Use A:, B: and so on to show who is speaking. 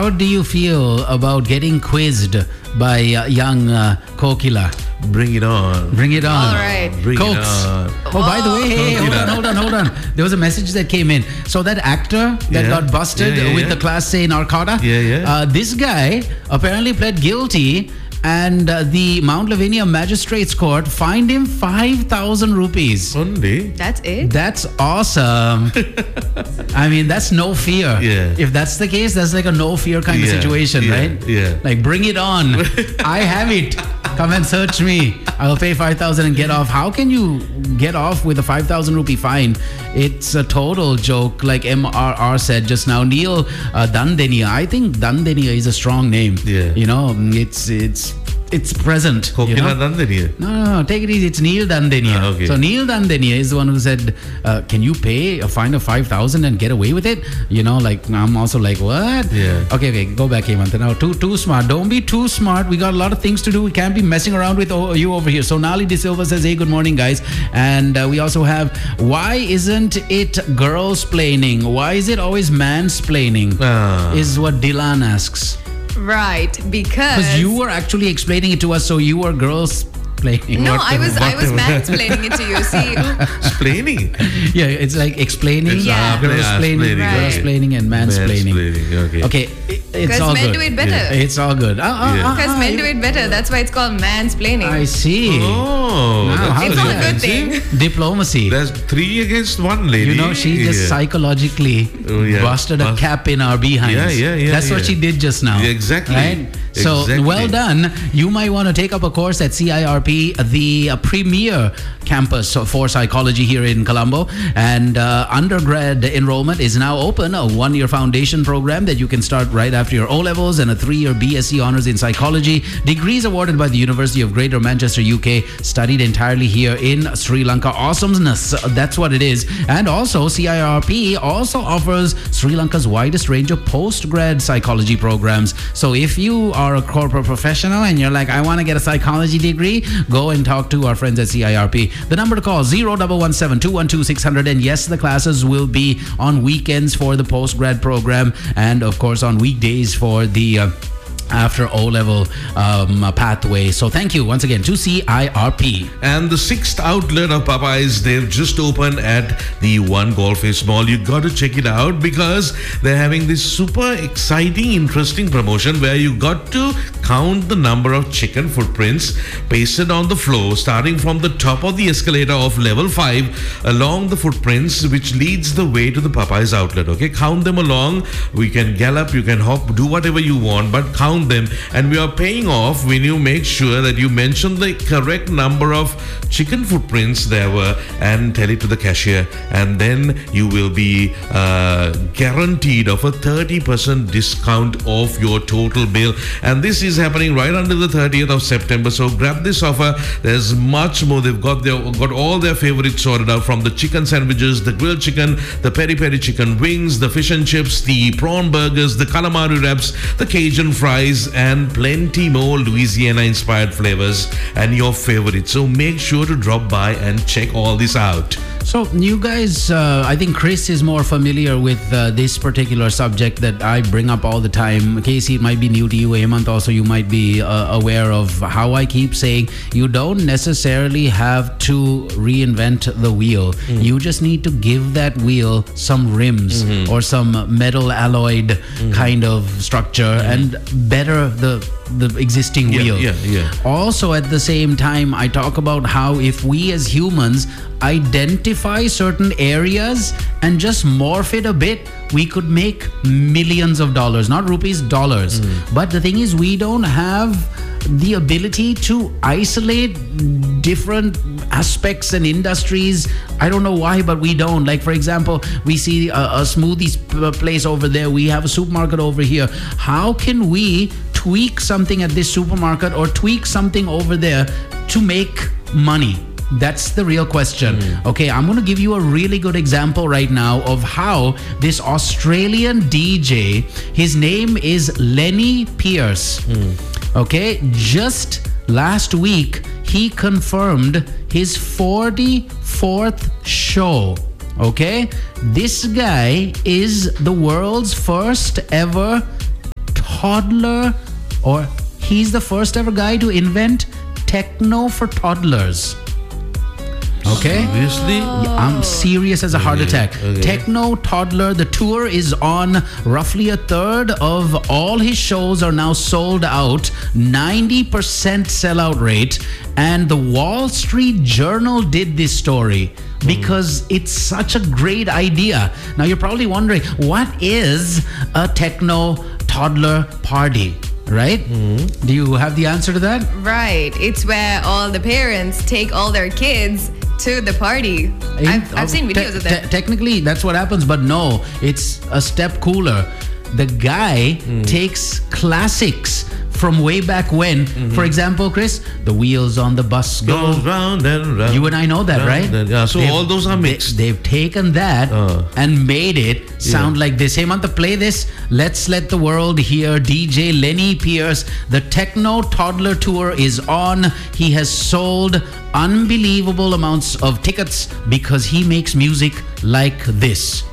A: how do you feel about getting quizzed by young Kokila?
B: Bring it on.
A: Bring it on.
C: All right.
B: Bring
A: Cokes.
B: it on.
A: Oh, by the way, hey, hold on. There was a message that came in. So that actor that got busted with the Class A Narcota, this guy apparently pled guilty, and the Mount Lavinia Magistrates Court fined him 5,000 rupees.
B: Only.
C: That's it?
A: That's awesome. I mean, that's no fear.
B: Yeah.
A: If that's the case, that's like a no fear kind of situation, right?
B: Yeah.
A: Like, bring it on. I have it. Come and search me. I'll pay 5,000 and get off. How can you get off with a 5,000 rupee fine? It's a total joke, like MRR said just now. Neil Dandenia. I think Dandenia is a strong name.
B: Yeah.
A: You know, it's present.
B: Kokila Dandenia.
A: No, take it easy. It's Neil Dandenia.
B: Okay.
A: So Neil Dandenia is the one who said, can you pay a fine of 5,000 and get away with it? You know, like, I'm also like, what?
B: Yeah.
A: Okay, go back, Hemant. Now, too smart. Don't be too smart. We got a lot of things to do. We can't be messing around with you over here. So Nali De Silva says, hey, good morning, guys. And we also have, why isn't it girls-plaining? Why is it always mansplaining? Is what Dylan asks.
C: Right, because
A: you were actually explaining it to us, so you were girls playing.
C: No, I was mansplaining it to you. See,
B: explaining.
A: Yeah, it's like explaining,
B: girls-plaining,
A: girls-plaining, and mansplaining. Okay, it's all
C: men
A: good.
C: do it better.
A: Yeah. It's all good.
C: Because men do it better. That's why it's called mansplaining.
A: I see.
B: Oh,
C: it's not a good thing.
A: Diplomacy.
B: There's 3 against 1, lady.
A: You know, she just psychologically busted a cap in our behinds. That's what she did just now.
B: Exactly.
A: Right? So, well done. You might want to take up a course at CIRP, the premier campus for psychology here in Colombo. And undergrad enrollment is now open, a 1-year foundation program that you can start right after your O-levels, and a 3-year BSc honors in psychology. Degrees awarded by the University of Greater Manchester, UK, studied entirely here in Sri Lanka. Awesomeness, that's what it is. And also, CIRP also offers Sri Lanka's widest range of post-grad psychology programs. So if you are a corporate professional and you're like, I want to get a psychology degree, go and talk to our friends at CIRP. The number to call, 0117-212-600. And yes, the classes will be on weekends for the post-grad program, and of course on weekdays for the after O-level pathway. So thank you once again to CIRP.
B: And the 6th outlet of Popeyes, they've just opened at the One Golf Face Mall. You got to check it out because they're having this super exciting, interesting promotion where you got to count the number of chicken footprints pasted on the floor, starting from the top of the escalator of level 5 along the footprints which leads the way to the Popeyes outlet. Okay, count them along. We can gallop, you can hop, do whatever you want, but count them, and we are paying off when you make sure that you mention the correct number of chicken footprints there were and tell it to the cashier, and then you will be guaranteed of a 30% discount off your total bill. And this is happening right until the 30th of September, so grab this offer. There's much more. They've got all their favorites sorted out, from the chicken sandwiches, the grilled chicken, the peri-peri chicken wings, the fish and chips, the prawn burgers, the calamari wraps, the Cajun fries, and plenty more Louisiana-inspired flavors and your favorites. So make sure to drop by and check all this out.
A: So you guys, I think Chris is more familiar with this particular subject that I bring up all the time. Casey, it might be new to you. Hemant, also you might be aware of how I keep saying you don't necessarily have to reinvent the wheel. You just need to give that wheel some rims or some metal alloyed kind of structure and better the existing wheel. Also, at the same time, I talk about how if we as humans identify certain areas and just morph it a bit, we could make millions of dollars, not rupees, dollars. But the thing is, we don't have the ability to isolate different aspects and industries. I don't know why, but we don't. Like, for example, we see a smoothies place over there. We have a supermarket over here. How can we tweak something at this supermarket or tweak something over there to make money? That's the real question. Okay, I'm going to give you a really good example right now of how this Australian DJ, his name is Lenny Pierce. Okay, just last week, he confirmed his 44th show. Okay, this guy is the world's first ever toddler, or he's the first ever guy to invent techno for toddlers. Okay?
B: Seriously?
A: I'm serious as a heart attack.
B: okay.
A: Techno Toddler, the tour is on. Roughly a third of all his shows are now sold out. 90% sellout rate. And the Wall Street Journal did this story because it's such a great idea. Now you're probably wondering, what is a techno toddler party? Right? Do you have the answer to that?
C: Right. It's where all the parents take all their kids to the party. I've seen videos of that.
A: Technically, that's what happens, but no, it's a step cooler. The guy takes classics from way back when. For example, Chris, the wheels on the bus go
B: Goes round and round.
A: You and I know that,
B: round
A: right?
B: and- yeah, so all those are mixed.
A: They've taken that and made it sound like this. Hey, Manta, play this. Let's let the world hear DJ Lenny Pierce. The Techno Toddler Tour is on. He has sold unbelievable amounts of tickets because he makes music like this.